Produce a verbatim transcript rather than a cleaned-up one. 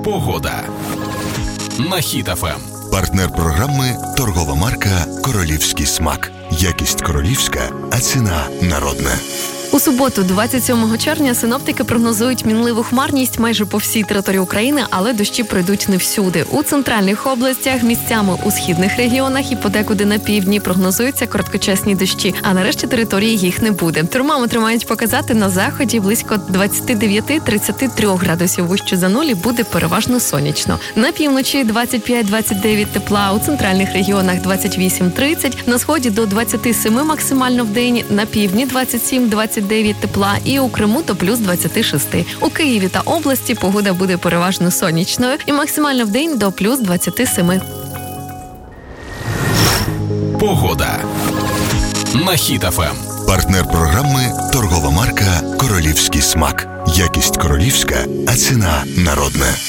Погода на Хіт еф ем. Партнер програми – торгова марка «Королівський смак». Якість королівська, а ціна народна. У суботу, двадцять сьомого червня, синоптики прогнозують мінливу хмарність майже по всій території України, але дощі пройдуть не всюди. У центральних областях, місцями у східних регіонах і подекуди на півдні прогнозуються короткочасні дощі, а на решті території їх не буде. Термометри мають показати на заході близько двадцять дев'ять - тридцять три градусів вище за нуль і буде переважно сонячно. На півночі двадцять п'ять - двадцять дев'ять тепла, у центральних регіонах двадцять вісім - тридцять, на сході до двадцять сім максимально в день, на півдні двадцять сім - двадцять дев'ять тепла і у Криму до плюс двадцять шість. У Києві та області погода буде переважно сонячною і максимально в день до плюс двадцять сім. Погода на Хіт еф ем. Партнер програми – торгова марка «Королівський смак». Якість королівська, а ціна народна.